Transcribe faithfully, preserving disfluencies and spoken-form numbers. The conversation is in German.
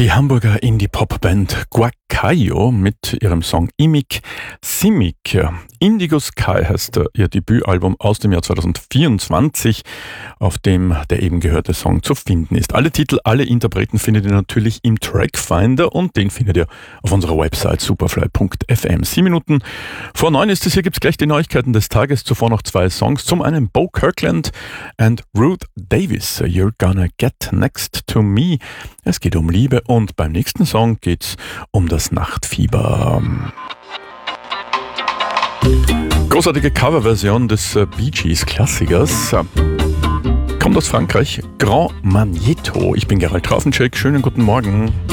Die Hamburger Indie-Pop-Band Guacayo mit ihrem Song Imik Simik. Indigo Sky heißt ihr Debütalbum aus dem Jahr zweitausendvierundzwanzig, auf dem der eben gehörte Song zu finden ist. Alle Titel, alle Interpreten findet ihr natürlich im Trackfinder und den findet ihr auf unserer Website superfly punkt f m. Sieben Minuten vor neun ist es, hier gibt es gleich die Neuigkeiten des Tages. Zuvor noch zwei Songs. Zum einen Bo Kirkland and Ruth Davis, You're Gonna Get Next to Me. Es geht um Liebe und beim nächsten Song geht's um das Nachtfieber. Großartige Coverversion des Bee Gees Klassikers. Kommt aus Frankreich, Grand Magneto. Ich bin Gerald Trauffencheck, schönen guten Morgen.